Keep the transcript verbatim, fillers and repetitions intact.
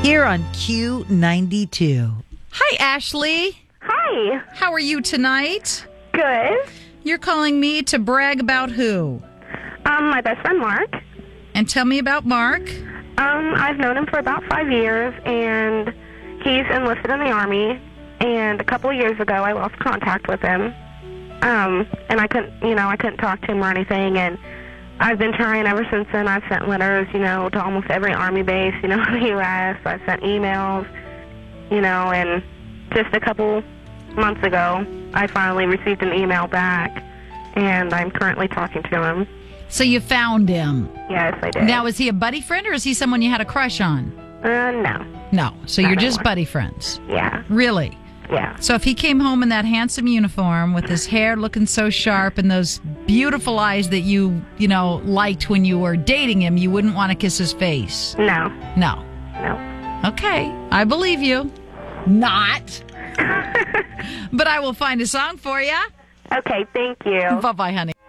here on Q ninety-two. Hi, Ashley. Hi. How are you tonight? Good. You're calling me to brag about who? Um, my best friend Mark. And tell me about Mark. Um, I've known him for about five years, and he's enlisted in the Army. And a couple of years ago, I lost contact with him. Um, and I couldn't, you know, I couldn't talk to him or anything. And I've been trying ever since then. I've sent letters, you know, to almost every Army base, you know, in the U S I've sent emails, you know, and just a couple months ago, I finally received an email back, and I'm currently talking to him. So you found him. Yes, I did. Now, is he a buddy friend, or is he someone you had a crush on? Uh, no. No. So Not you're just anymore. buddy friends. Yeah. Really? Yeah. So if he came home in that handsome uniform with his hair looking so sharp and those beautiful eyes that you, you know, liked when you were dating him, you wouldn't want to kiss his face? No. No. No. Okay. I believe you. Not. But I will find a song for you. Okay, thank you. Bye-bye, honey.